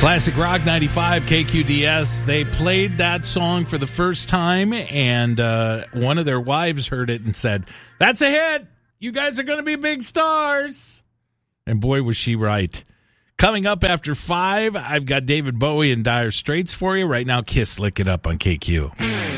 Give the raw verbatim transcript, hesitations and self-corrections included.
Classic Rock ninety-five K Q D S. They played that song for the first time, and uh, one of their wives heard it and said, "That's a hit. You guys are going to be big stars." And boy, was she right. Coming up after five, I've got David Bowie and Dire Straits for you. Right now, Kiss Lick It Up on K Q.